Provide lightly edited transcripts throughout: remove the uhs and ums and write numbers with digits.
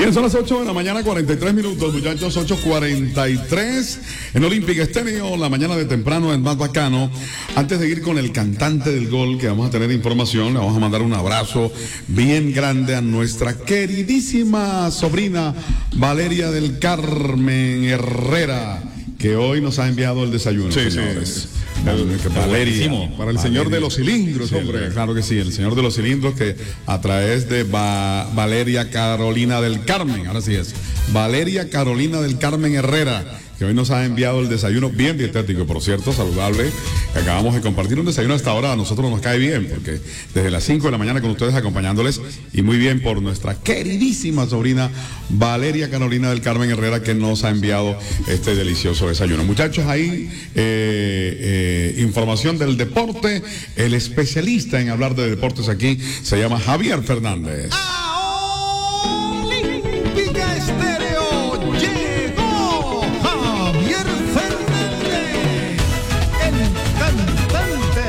Bien, son las 8 de la mañana, 43 minutos, muchachos, 8:43. En Olímpica Estéreo, la mañana de temprano es más bacano. Antes de ir con el cantante del gol, que vamos a tener información, le vamos a mandar un abrazo bien grande a nuestra queridísima sobrina Valeria del Carmen Herrera, que hoy nos ha enviado el desayuno, señores. Sí. Valeria, para el Valeria. señor de los cilindros, Sí, hombre. Claro que sí, el señor de los cilindros, que a través de Valeria Carolina del Carmen, ahora sí es, Valeria Carolina del Carmen Herrera, que hoy nos ha enviado el desayuno bien dietético, por cierto, saludable, que acabamos de compartir un desayuno hasta ahora. A nosotros nos cae bien, porque desde las 5 de la mañana con ustedes acompañándoles, y muy bien por nuestra queridísima sobrina Valeria Carolina del Carmen Herrera, que nos ha enviado este delicioso desayuno. Muchachos, ahí información del deporte. El especialista en hablar de deportes aquí se llama Javier Fernández. Olímpica Estéreo, llegó Javier Fernández, el cantante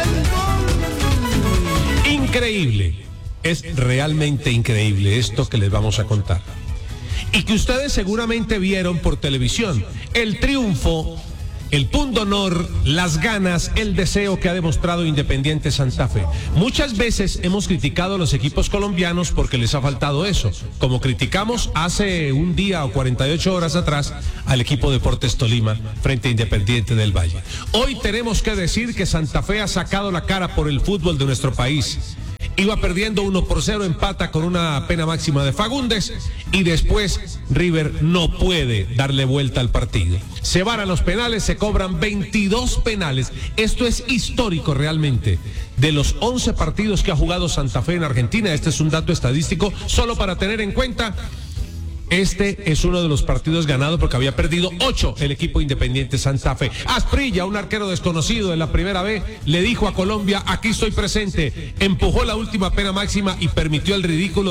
del gol. Increíble, es realmente increíble esto que les vamos a contar. Y que ustedes seguramente vieron por televisión, el triunfo, el punto honor, las ganas, el deseo que ha demostrado Independiente Santa Fe. Muchas veces hemos criticado a los equipos colombianos porque les ha faltado eso, como criticamos hace un día o 48 horas atrás al equipo Deportes Tolima frente a Independiente del Valle. Hoy tenemos que decir que Santa Fe ha sacado la cara por el fútbol de nuestro país. Iba perdiendo 1-0, empata con una pena máxima de Fagundes, y después River no puede darle vuelta al partido. Se van a los penales, se cobran 22 penales. Esto es histórico realmente. De los 11 partidos que ha jugado Santa Fe en Argentina, este es un dato estadístico solo para tener en cuenta. Este es uno de los partidos ganados porque había perdido 8 el equipo Independiente Santa Fe. Asprilla, un arquero desconocido en la primera B, le dijo a Colombia: aquí estoy presente. Empujó la última pena máxima y permitió el ridículo